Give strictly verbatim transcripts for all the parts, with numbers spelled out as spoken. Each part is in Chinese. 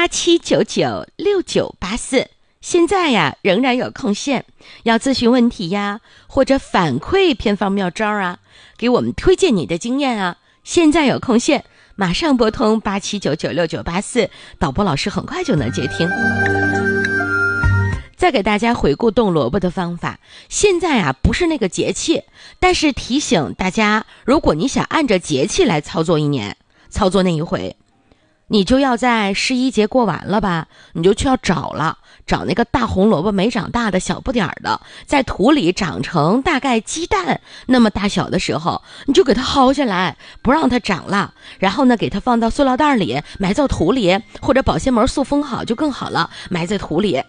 七九九六九八四。现在呀，仍然有空闲，要咨询问题呀，或者反馈偏方妙招啊，给我们推荐你的经验啊，现在有空闲，马上拨通八七九九六九八四，导播老师很快就能接听。再给大家回顾冻萝卜的方法。现在啊，不是那个节气，但是提醒大家，如果你想按着节气来操作一年，操作那一回，你就要在十一节过完了吧，你就去要找了，找那个大红萝卜没长大的小不点儿的，在土里长成大概鸡蛋那么大小的时候，你就给它薅下来，不让它长了，然后呢，给它放到塑料袋里，埋在土里，或者保鲜膜塑封好就更好了，埋在土里。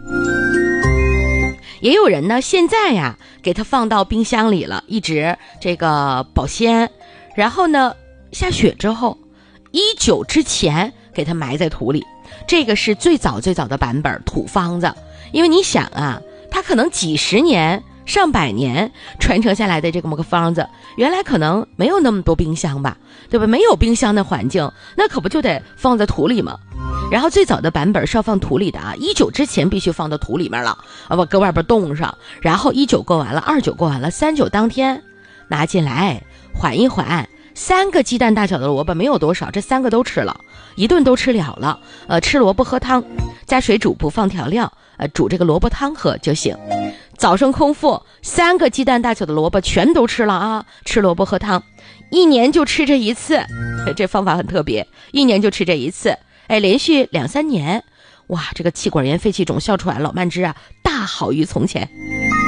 也有人呢，现在呀，给它放到冰箱里了，一直这个保鲜，然后呢，下雪之后一九之前给它埋在土里，这个是最早最早的版本土方子。因为你想啊，它可能几十年上百年传承下来的这么个方子，原来可能没有那么多冰箱吧，对吧？没有冰箱的环境，那可不就得放在土里吗？然后最早的版本是要放土里的啊，一九之前必须放到土里面了啊，不搁外边冻上，然后一九过完了，二九过完了，三九当天拿进来缓一缓。三个鸡蛋大小的萝卜没有多少，这三个都吃了，一顿都吃了了。呃，吃萝卜喝汤，加水煮不放调料，呃，煮这个萝卜汤喝就行。早上空腹，三个鸡蛋大小的萝卜全都吃了啊，吃萝卜喝汤，一年就吃这一次，这方法很特别，一年就吃这一次，哎，连续两三年，哇，这个气管炎、肺气肿、哮喘、老慢支啊，大好于从前。